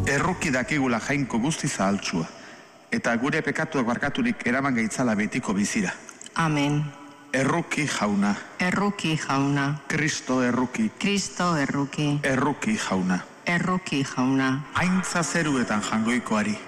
Erruki dakigula jainko guzti zahaltsua, eta gure pekatuak barkaturik eraman gaitzala betiko bizira. Amen. Erruki jauna. Erruki jauna. Kristo erruki. Kristo erruki. Erruki jauna. Erruki jauna. Aintza zeruetan jangoikoari.